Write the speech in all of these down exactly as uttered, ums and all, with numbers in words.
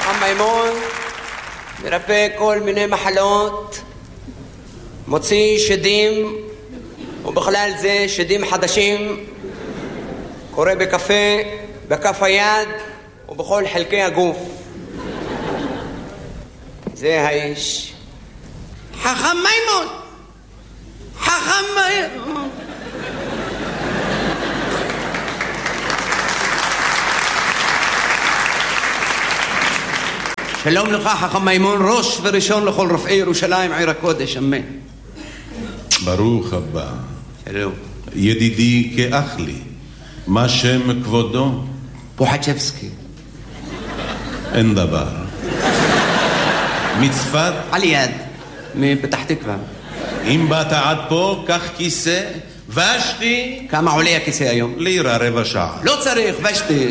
חכם מימון מרפא כל מיני מחלות, מוציא שדים, ובכלל זה שדים חדשים, קורא בקפה, בכף היד ובכל חלקי הגוף. זה האיש. חכם מימון! חכם מימון! שלום לך חכם מימון, ראש וראשון לכל רופאי ירושלים עיר הקודש, אמן. ברוך הבא. שלום. ידידי כאח לי, מה שם כבודו? פוחצ'בסקי. אין דבר. מצפת? על יד, מפתח תקווה. אם באת עד פה, קח כיסא, ושתי. כמה עולה הכיסא היום? לירה רבע שעה. לא צריך, ושתי.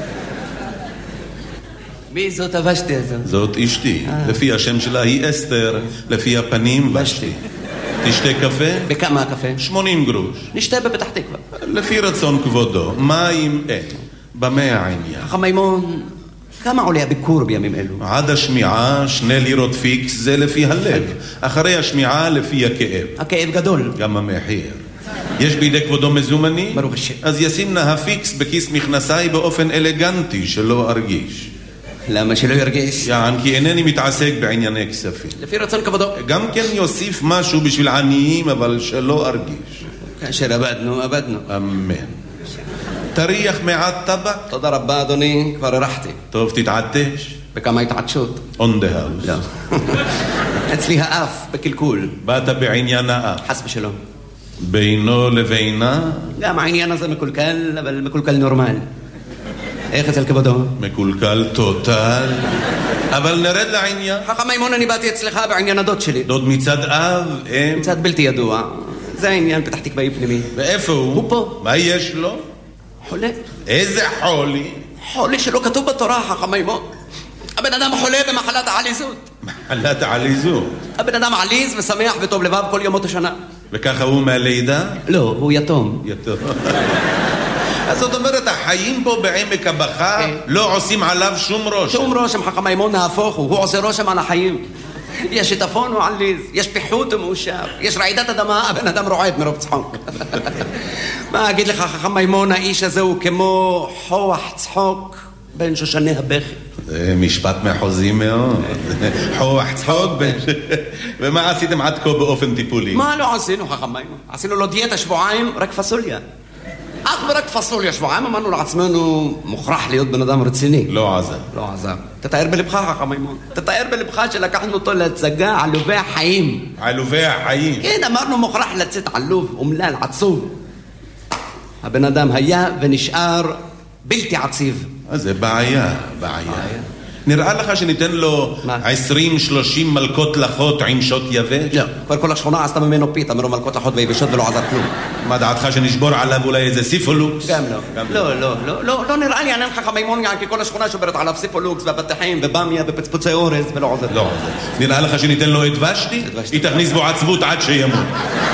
מי זאת הוושתי הזאת? זאת אשתי. לפי השם שלה היא אסתר, לפי הפנים ושתי. תשתה קפה? בכמה הקפה? שמונים גרוש. נשתה בפתח תקווה. לפי רצון כבודו. מים אין. במה העניין? חכם מימון, כמה עולה הביקור בימים אלו? עד השמיעה שני לירות פיקס זה לפי הלב. אחרי השמיעה לפי הכאב. הכאב גדול. גם המחיר. יש בידי כבודו מזומני? ברוך השם. אז ישים נא הפיקס בכיס מכנסיי באופן אלגנטי שלא ארגיש. למה שלא ירגיש? יען כי אינני מתעסק בענייני כספים. לפי רצון כבודו. גם כן יוסיף משהו בשביל עניים, אבל שלא ארגיש. כאשר עבדנו, עבדנו. אמן. תריח מעט טבק? תודה רבה אדוני, כבר הרחתי. טוב, תתעטש. בכמה התעטשות? On the house. לא. אצלי האף בקלקול. באת בעניין האף. חס ושלום. בינו לבינה? גם העניין הזה מקולקל, אבל מקולקל נורמל. איך אצל כבודו? מקולקל טוטל. אבל נרד לעניין. חכם מימון, אני באתי אצלך בעניין הדוד שלי. דוד מצד אב, אם? מצד בלתי ידוע. זה העניין, פתח תקוואי פנימי. ואיפה הוא? הוא פה. מה יש לו? חולה. איזה חולי? חולי שלא כתוב בתורה, חכם מימון. הבן אדם חולה במחלת העליזות. מחלת העליזות? הבן אדם עליז ושמח וטוב לבב כל ימות השנה. וככה הוא מהלידה? לא, הוא יתום. יתום. אז זאת אומרת, החיים פה בעמק הבכה לא עושים עליו שום רושם. שום רושם, חכם מימון, נהפוך הוא. הוא עושה רושם על החיים. יש שיטפון הוא עליז, יש פיחות הוא מאושר, יש רעידת אדמה, הבן אדם רועד מרוב צחוק. מה אגיד לך, חכם מימון, האיש הזה הוא כמו חוח צחוק בין שושני הבכי. זה משפט מחוזי מאוד. חוח צחוק בין... ומה עשיתם עד כה באופן טיפולי? מה לא עשינו, חכם מימון? עשינו לו דיאטה שבועיים, רק פסוליה. אך ורק פסוליה שבועיים, אמרנו לעצמנו, מוכרח להיות בן אדם רציני. לא עזר. לא עזר. תתאר בלבך, חכם מימון. תתאר בלבך שלקחנו אותו להצגה עלובי החיים. עלובי החיים? כן, אמרנו מוכרח לצאת עלוב, אומלל, עצוב. הבן אדם היה ונשאר בלתי עציב. אז זה בעיה, בעיה. נראה לך שניתן לו עשרים שלושים מלכות לחות עם שוט יבש? לא, כבר כל השכונה עשתה ממנו פיתה, מרוב מלכות לחות ויבשות ולא עזר כלום. מה דעתך שנשבור עליו אולי איזה סיפולוקס? גם לא. לא, לא, לא, לא, לא נראה לי ענן חכם מימון, כי כל השכונה שוברת עליו סיפולוקס והבטחים ובמיה ופצפוצי אורז ולא עוזר. לא עוזר. נראה לך שניתן לו את ושתי? היא תכניס בו עצבות עד שימות.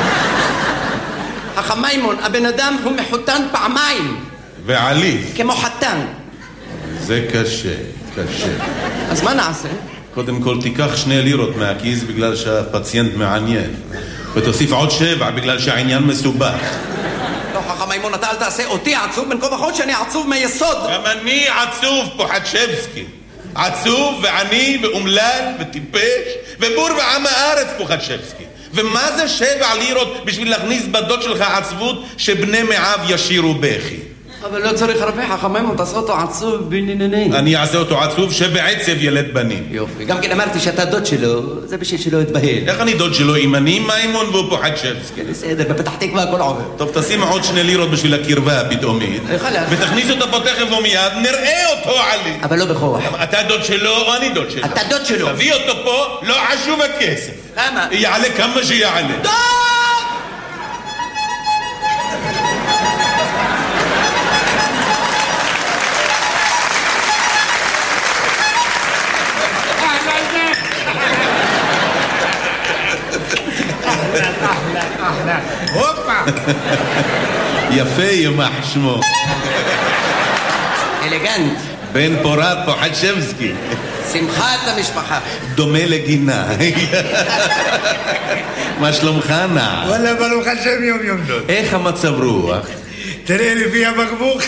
חכם מימון, הבן אדם הוא מחותן פעמיים. ועליז. כמו חתן. זה קשה, קשה. אז מה נעשה? קודם כל תיקח שני לירות מהכיס בגלל שהפציינט מעניין. ותוסיף עוד שבע בגלל שהעניין מסובך. לא, חכם מימון, אתה אל תעשה אותי עצוב בין כה וכה שאני עצוב מיסוד. גם אני עצוב, פוחצ'בסקי. עצוב ועני ואומלל וטיפש ובור ועם הארץ, פוחצ'בסקי. ומה זה שבע לירות בשביל להכניס בדוד שלך עצבות שבני מעב ישירו בכי? אבל לא צריך הרבה, חכם מימון, תעשה אותו עצוב בנינני. אני אעשה אותו עצוב שבעצב ילד בנים. יופי, גם כן אמרתי שאתה דוד שלו, זה בשביל שלא יתבהל. איך אני דוד שלו אם אני מימון והוא פוחצ'בסקי? בסדר, בפתח תקווה הכל עובר. טוב, תשים עוד שני לירות בשביל הקרבה הפתאומית. חלק. ותכניס אותו פה תכף ומיד, נראה אותו עלי. אבל לא בכוח. אתה דוד שלו או אני דוד שלו? אתה דוד שלו. תביא אותו פה, לא חשוב הכסף. כמה? יעלה כמה שיעלה. דוד! הופה! יפה ימח שמו. אלגנט. בן פורת פוחדשבסקי. שמחת המשפחה. דומה לגינה. מה שלומך נע? וואלה, ברוך השם יום יום דוד. איך המצב רוח? תראה לפי הבקבוק.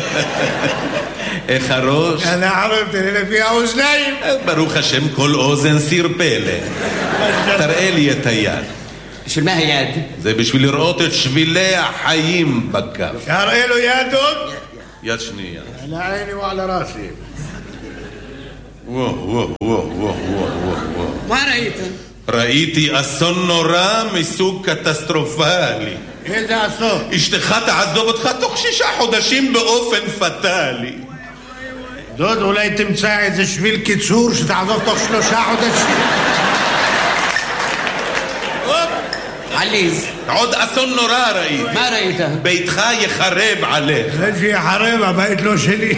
איך הראש? הנערב, תראה לפי האוזניים. ברוך השם, כל אוזן סיר פלא. תראה לי את היד. בשביל מה היד? זה בשביל לראות את שבילי החיים בכף. תראה לו יד עוד. יד שנייה. על עיני ועל ראסי. וואו, וואו, וואו, וואו, וואו, וואו. מה ראית? ראיתי אסון נורא מסוג קטסטרופלי. איזה אסון? אשתך תעזוב אותך תוך שישה חודשים באופן פטלי. דוד, אולי תמצא איזה שביל קיצור שתעזוב תוך שלושה חודשים. עליז. עוד אסון נורא ראיתי. מה ראית? ביתך יחרב עליך. זה שיחרב, הבית לא שלי.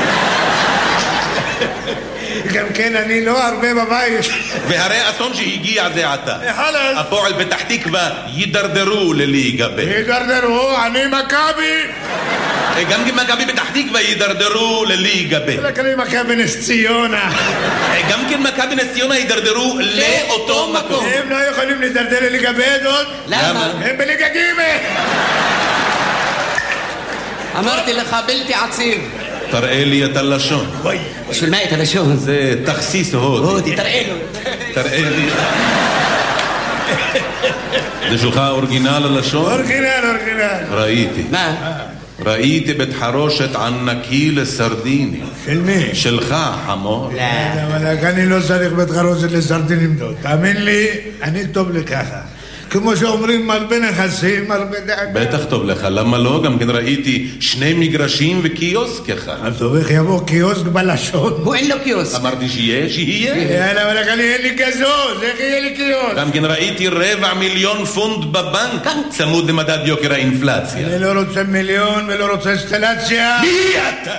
גם כן, אני לא הרבה בבית. והרי אסון שהגיע זה עתה. חלאס. הפועל פתח תקווה יידרדרו לליגה ב'. יידרדרו, אני מכבי. גם מכבי פתח תקווה יידרדרו לליגה ב'. רק אני מכבי נס ציונה. גם כן מכבי נס ציונה יידרדרו לאותו מקום. הם לא יכולים להידרדר לליגה ב' עוד. למה? הם בליגה ג'. אמרתי לך בלתי עציב. תראה לי את הלשון. בשביל מה את הלשון? זה תכסיס הודי. הודי, תראה לו. תראה לי. זה שלך אורגינל הלשון? אורגינל, אורגינל. ראיתי. מה? ראיתי בית חרושת ענקי לסרדינים. של מי? שלך, חמור. לא. אבל אני לא צריך בית חרושת לסרדינים דוד. תאמין לי, אני טוב לי ככה. כמו שאומרים, מרבה נכסים, מרבה דאגה. בטח טוב לך, למה לא? גם כן ראיתי שני מגרשים וקיוסק אחד. אז טוב, איך יבוא קיוסק בלשון? הוא אין לו קיוסק. אמרתי שיהיה, שיהיה. יאללה, אבל אני אין לי גזוז, איך יהיה לי קיוסק? גם כן ראיתי רבע מיליון פונד בבנק, צמוד למדד יוקר האינפלציה. אני לא רוצה מיליון ולא רוצה אינסטלציה. מי אתה?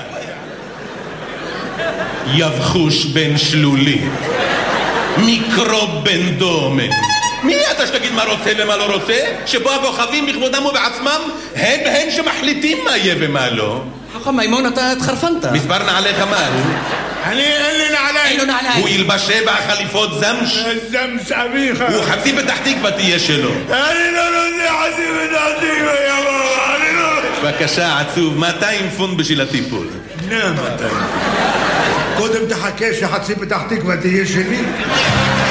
יבחוש בן שלולי, מיקרוב בן דומן. מי אתה שתגיד מה רוצה ומה לא רוצה? שבו הכוכבים בכבודם ובעצמם הם הם שמחליטים מה יהיה ומה לא. חכם מימון, אתה התחרפנת. מספר נעליך מה הוא? אני אין לי נעליים. אין לו נעליים. הוא ילבש שבע חליפות זמש. זמש אביך. הוא חצי פתח תקווה תהיה שלו. אני לא רוצה חצי פתח תקווה, יבוא, אני לא... בבקשה, עצוב, מאתיים פונד בשביל הטיפול. נה, מאתיים. קודם תחכה שחצי פתח תקווה תהיה שלי.